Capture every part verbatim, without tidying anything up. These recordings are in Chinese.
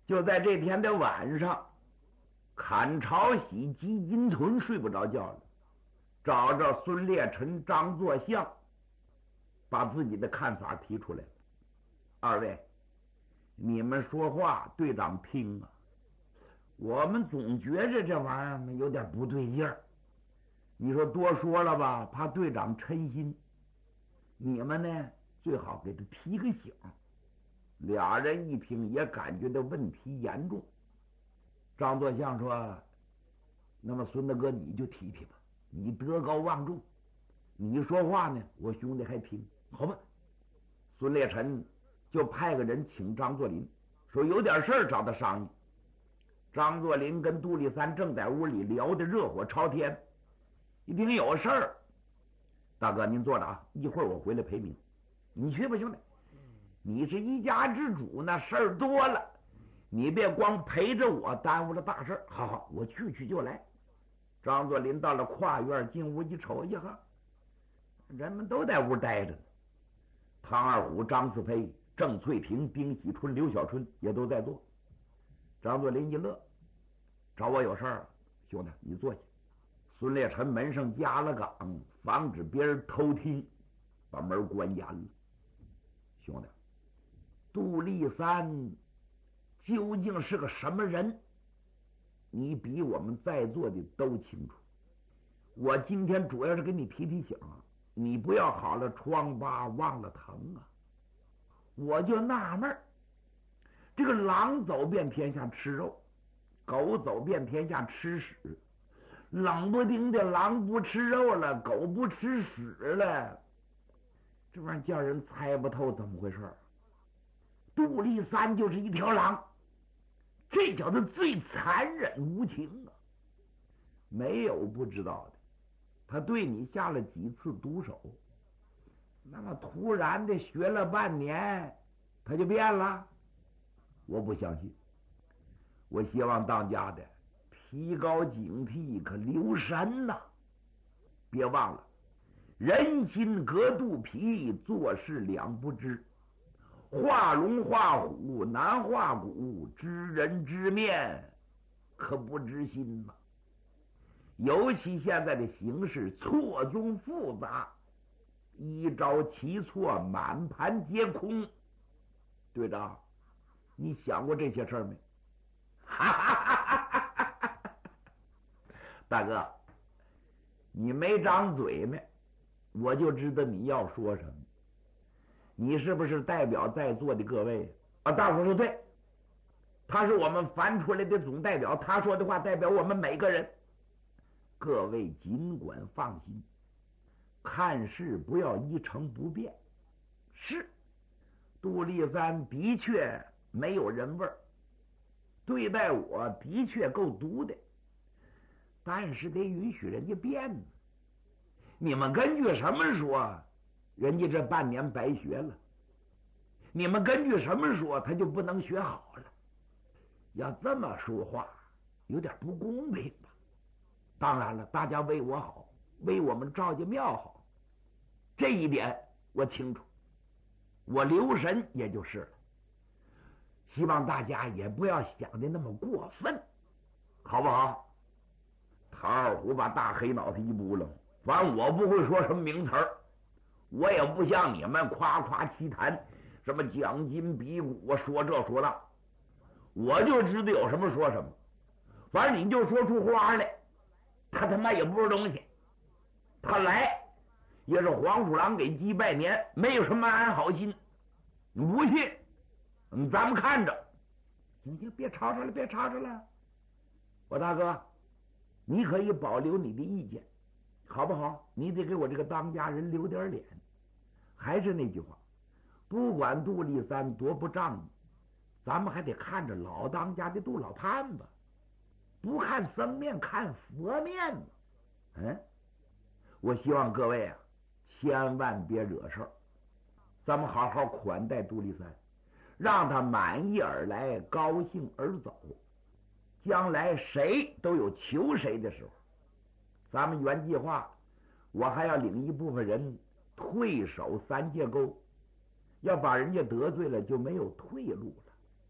就在这天的晚上，看朝喜急金屯睡不着觉了，找着孙烈臣、张作相，把自己的看法提出来了。二位，你们说话，队长听啊！我们总觉着这玩意儿有点不对劲儿。你说多说了吧，怕队长嗔心。你们呢，最好给他提个醒。俩人一听，也感觉到问题严重。张作相说：“那么孙大哥，你就提提吧，你德高望重，你说话呢，我兄弟还听，好吧？”孙烈臣就派个人请张作霖，说有点事儿找他商议。张作霖跟杜立三正在屋里聊得热火朝天，一听有事儿，大哥您坐着啊，一会儿我回来陪您。你去吧，兄弟，你是一家之主，那事儿多了，你别光陪着我，耽误了大事。好好，我去去就来。张作霖到了跨院，进屋一瞅，呀哈，人们都在屋待着呢。唐二虎、张四飞、郑翠萍、丁喜春、刘小春也都在做。张作霖一乐，找我有事儿，兄弟你坐下。孙烈臣门上加了岗，防止别人偷听，把门关严了。兄弟，杜立三究竟是个什么人？你比我们在座的都清楚。我今天主要是给你提提醒啊，你不要好了疮疤忘了疼啊！我就纳闷儿，这个狼走遍天下吃肉，狗走遍天下吃屎，冷不丁的狼不吃肉了，狗不吃屎了，这玩意儿叫人猜不透怎么回事。杜立三就是一条狼，这叫他最残忍无情啊！没有不知道的，他对你下了几次毒手，那么突然的学了半年，他就变了？我不相信。我希望当家的提高警惕，可留神呐！别忘了，人心隔肚皮，做事两不知。画龙画虎难画骨，知人知面可不知心呐。尤其现在的形势错综复杂，一招棋错，满盘皆空。队长，你想过这些事儿没？哈哈哈哈哈！大哥，你没张嘴呢，我就知道你要说什么。你是不是代表在座的各位啊？大伙说对，他是我们凡出来的总代表，他说的话代表我们每个人。各位尽管放心，看事不要一成不变。是，杜立三的确没有人味儿，对待我的确够毒的，但是得允许人家变呢。你们根据什么说人家这半年白学了？你们根据什么说他就不能学好了？要这么说话，有点不公平吧？当然了，大家为我好，为我们赵家庙好，这一点我清楚，我留神也就是了。希望大家也不要想的那么过分，好不好？唐二虎把大黑脑袋一扑棱，反正我不会说什么名词儿，我也不像你们夸夸其谈，什么奖金比武，我说这说那，我就知道有什么说什么。反正你就说出花来，他他妈也不是东西，他来也是黄鼠狼给鸡拜年，没有什么安好心。你不信，咱们看着。行行，别吵吵了，别吵吵了。我大哥，你可以保留你的意见，好不好？你得给我这个当家人留点脸。还是那句话，不管杜立三多不仗义，咱们还得看着老当家的杜老潘吧。不看僧面，看佛面呢。嗯，我希望各位啊，千万别惹事儿。咱们好好款待杜立三，让他满意而来，高兴而走。将来谁都有求谁的时候。咱们原计划，我还要领一部分人退守三界沟，要把人家得罪了就没有退路了。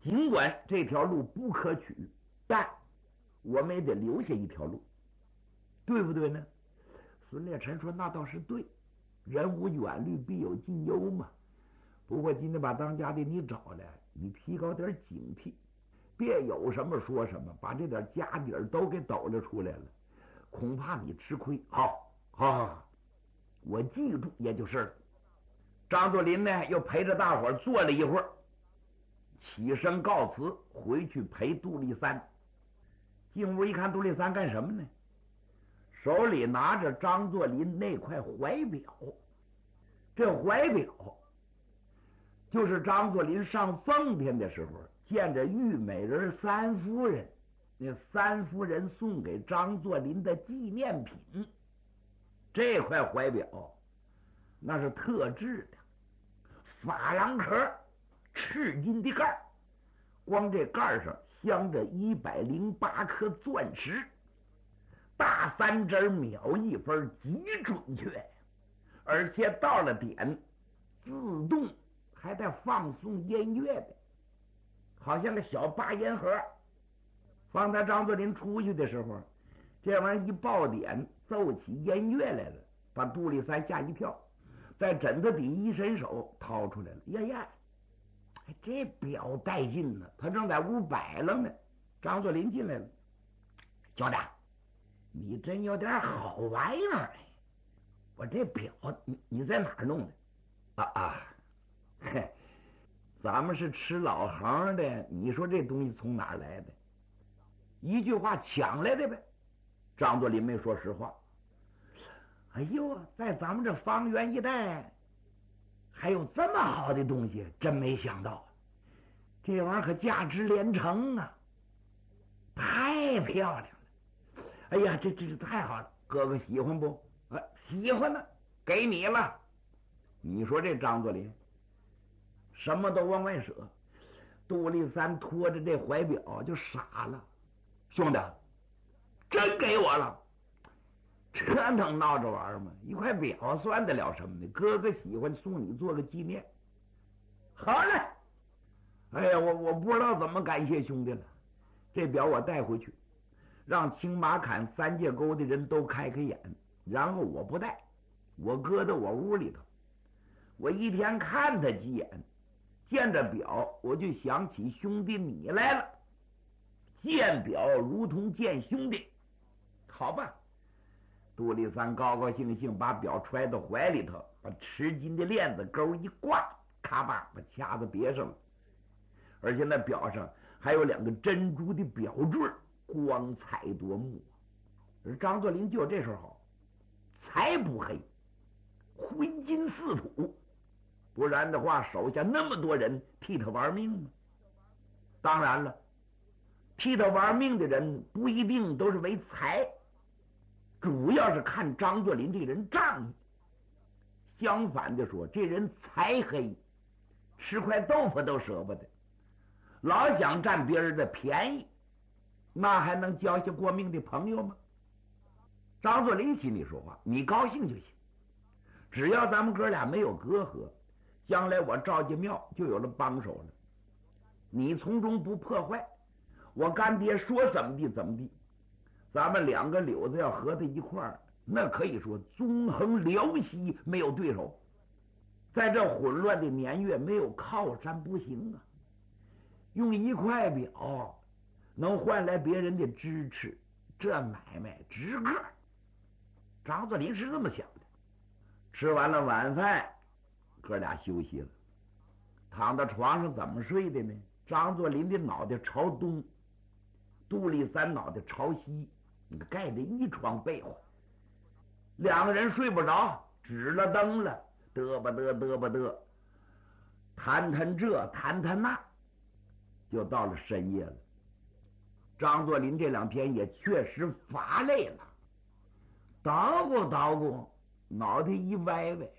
尽管这条路不可取，但我们也得留下一条路，对不对呢？孙烈臣说：“那倒是对，人无远虑，必有近忧嘛。不过今天把当家的你找来，你提高点警惕，别有什么说什么，把这点家底儿都给抖了出来了，恐怕你吃亏。好，好，好，好，我记住，也就是了。”张作霖呢，又陪着大伙儿坐了一会儿，起身告辞，回去陪杜立三。进屋一看，杜立三干什么呢？手里拿着张作霖那块怀表。这怀表就是张作霖上奉天的时候见着玉美人三夫人，那三夫人送给张作霖的纪念品。这块怀表那是特制的，珐琅壳，赤金的盖儿，光这盖上镶着一百零八颗钻石，大三针秒一分，极准确，而且到了点自动还带放送音乐的，好像个小八音盒。方才张作霖出去的时候，这玩意儿一爆点，奏起音乐来了，把杜立三吓一跳，在枕头底一伸手掏出来了。呀呀，这表带劲呢！他正在屋摆了呢。张作霖进来了：“兄弟，你真有点好玩意儿！我这表你你在哪儿弄的？”“啊啊，嘿，咱们是吃老行的，你说这东西从哪儿来的？”一句话抢来的呗。张作霖没说实话。哎呦，在咱们这方圆一带还有这么好的东西，真没想到，这玩意儿可价值连城啊，太漂亮了！哎呀，这这太好了，哥哥喜欢不？啊，喜欢呢，给你了。你说这张作霖什么都往外舍。杜立三拖着这怀表就傻了：“兄弟，真给我了？这能闹着玩吗？一块表算得了什么呢？哥哥喜欢，送你做个纪念。好嘞！哎呀，我我不知道怎么感谢兄弟了。这表我带回去，让青马坎三界沟的人都开开眼。然后我不带，我搁在我屋里头，我一天看他几眼，见着表我就想起兄弟你来了，见表如同见兄弟。好吧。”杜立三高高兴兴把表揣到怀里头，把持金的链子钩一挂，咔吧把卡子别上了。而且那表上还有两个珍珠的表坠，光彩夺目。而张作霖就这时候好，才不黑，浑金似土，不然的话手下那么多人替他玩命呢。当然了，替他玩命的人不一定都是为财，主要是看张作霖这人仗义。相反的说，这人才黑，吃块豆腐都舍不得，老想占别人的便宜，那还能交下过命的朋友吗？张作霖心里说话：“你高兴就行，只要咱们哥俩没有隔阂，将来我赵家庙就有了帮手了。你从中不破坏，我干爹说怎么地怎么地。咱们两个柳子要合在一块儿，那可以说纵横辽西没有对手。在这混乱的年月，没有靠山不行啊。用一块表能换来别人的支持，这买卖值个。”张作霖是这么想的。吃完了晚饭，哥俩休息了，躺到床上怎么睡的呢？张作霖的脑袋朝东，杜立三脑袋朝西，盖着一床被窝。两个人睡不着，指了灯了，嘚吧嘚嘚吧嘚，谈谈这谈谈那，就到了深夜了。张作霖这两天也确实乏累了，捣鼓捣鼓，脑袋一歪歪。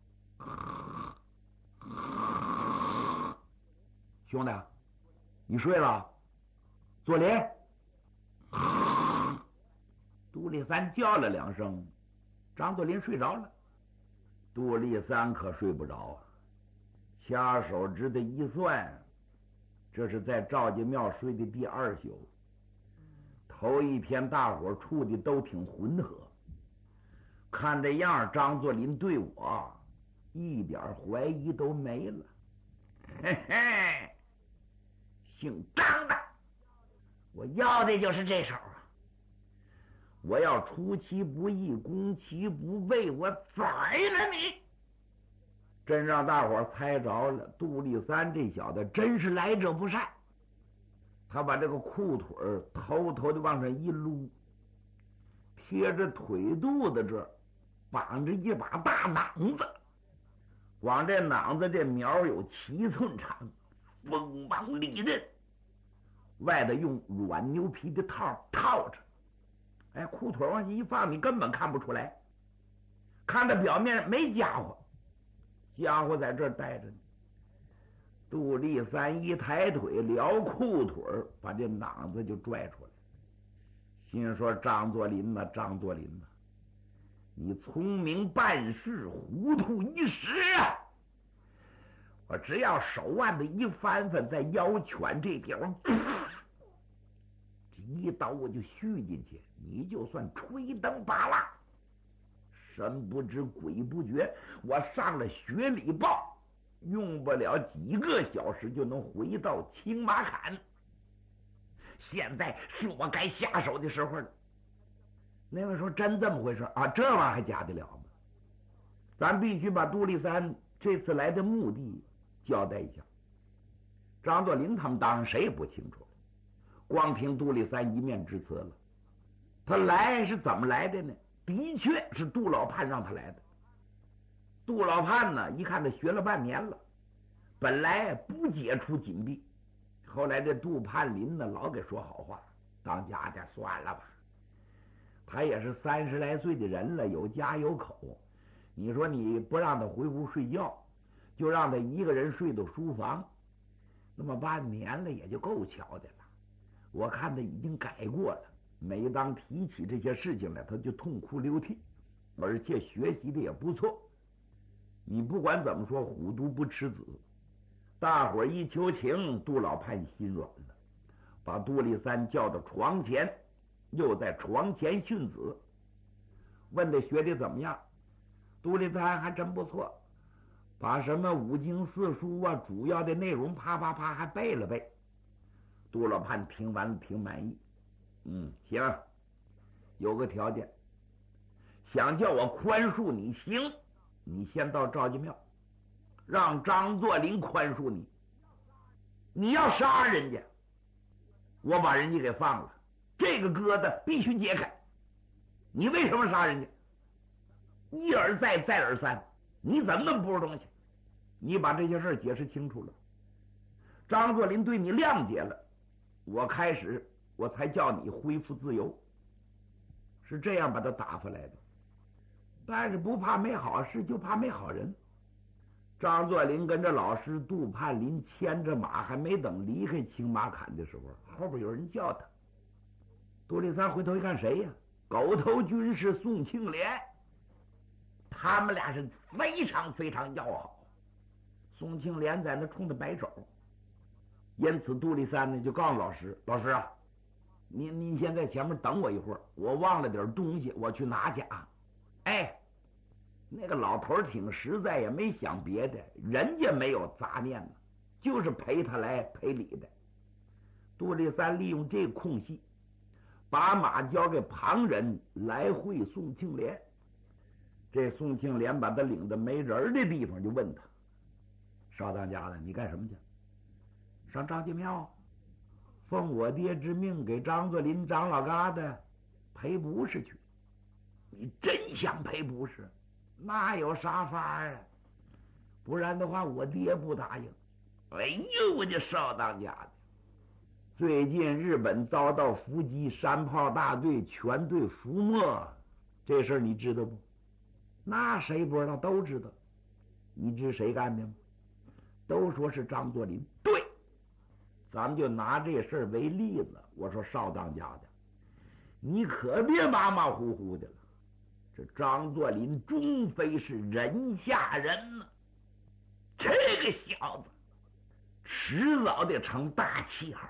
兄弟，你睡了？作霖。杜立三叫了两声，张作霖睡着了。杜立三可睡不着啊，掐手指头一算， 这是在赵家庙睡的第二宿。头一天大伙处的都挺浑和，看这样，张作霖对我一点怀疑都没了。嘿嘿，姓张的，我要的就是这手啊！我要出其不意，攻其不备，我宰了你！真让大伙猜着了，杜立三这小子真是来者不善。他把这个裤腿偷偷的往上一撸，贴着腿肚子这儿绑着一把大囊子，光这囊子这苗有七寸长，锋芒利刃，外头用软牛皮的套套着。哎，裤腿往下一放，你根本看不出来，看着表面没家伙，家伙在这儿待着呢。杜立三一抬腿撩裤腿，把这囊子就拽出来，心说张作霖呐，张作霖呐，你聪明办事，糊涂一时啊！我只要手腕子一翻翻，在腰圈这地方，这一刀我就续进去，你就算吹灯拔蜡。神不知鬼不觉，我上了雪里豹，用不了几个小时就能回到青马坎。现在是我该下手的时候了。那位说真这么回事啊？这玩意儿还假得了吗？咱必须把杜立三这次来的目的交代一下。张作霖他们当然谁也不清楚了，光听杜立三一面之词了。他来是怎么来的呢？的确是杜老判让他来的。杜老判呢，一看他学了半年了，本来不解除紧闭，后来这杜盼林呢老给说好话，当家的算了吧，他也是三十来岁的人了，有家有口，你说你不让他回屋睡觉，就让他一个人睡到书房，那么半年了也就够瞧的了。我看他已经改过了，每当提起这些事情来，他就痛哭流涕，而且学习的也不错。你不管怎么说，虎毒不吃子。大伙一求情，杜老判心软了，把杜立三叫到床前，又在床前训子，问他学的怎么样。杜立三还真不错，把什么五经四书啊，主要的内容啪啪啪还背了背。杜老判听完了挺满意，嗯，行，有个条件，想叫我宽恕你行，你先到赵家庙，让张作霖宽恕你。你要杀人家，我把人家给放了，这个疙瘩必须解开。你为什么杀人家？一而再再而三，你怎么那么不是东西？你把这些事解释清楚了，张作霖对你谅解了，我开始我才叫你恢复自由，是这样把他打发来的。但是不怕没好事，就怕没好人。张作霖跟着老师杜盼林牵着马，还没等离开青马坎的时候，后边有人叫他。杜立三回头一看，谁呀？狗头军师宋庆连。他们俩是非常非常要好，宋庆连在那冲他摆手。因此杜立三呢就告诉老师，老师啊，您您先在前面等我一会儿，我忘了点东西，我去拿去啊。哎，那个老头挺实在，也没想别的，人家没有杂念呢，就是陪他来赔礼的。杜立三利用这空隙，把马交给旁人来会宋庆连。这宋庆连把他领到没人的地方，就问他：少当家的，你干什么去？上张家庙，奉我爹之命给张作霖张老疙瘩赔不是去。你真想赔不是？那有啥法啊？不然的话，我爹不答应。哎呦，我这少当家的！最近日本遭到伏击，山炮大队全队覆没，这事儿你知道不？那谁不知道？都知道。你知谁干的吗？都说是张作霖。对，咱们就拿这事儿为例子。我说少当家的，你可别马马虎虎的了。这张作霖终非是人下人呢、啊，这个小子迟早得成大气候。